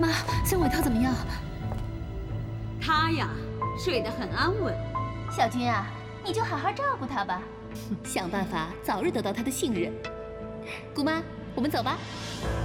妈，小伟他怎么样？ 他呀，睡得很安稳。 小军啊，你就好好照顾他吧， 想办法早日得到他的信任。姑妈，我们走吧。